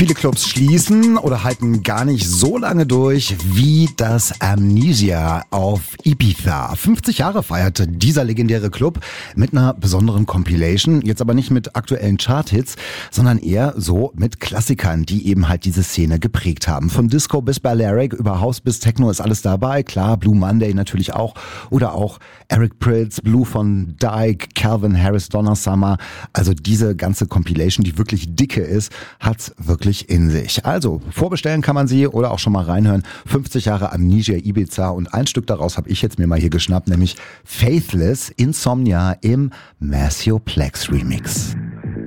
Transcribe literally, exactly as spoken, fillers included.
Viele Clubs schließen oder halten gar nicht so lange durch wie das Amnesia auf Ibiza. fünfzig Jahre feierte dieser legendäre Club mit einer besonderen Compilation. Jetzt aber nicht mit aktuellen Charthits, sondern eher so mit Klassikern, die eben halt diese Szene geprägt haben. Von Disco bis Balearic, über House bis Techno ist alles dabei. Klar, Blue Monday natürlich auch. Oder auch Eric Prydz, Blue von Dyke, Calvin Harris, Donna Summer. Also diese ganze Compilation, die wirklich dicke ist, hat's wirklich in sich. Also, vorbestellen kann man sie oder auch schon mal reinhören. fünfzig Jahre Amnesia Ibiza und ein Stück daraus habe ich jetzt mir mal hier geschnappt, nämlich Faithless Insomnia im Maceo Plex Remix.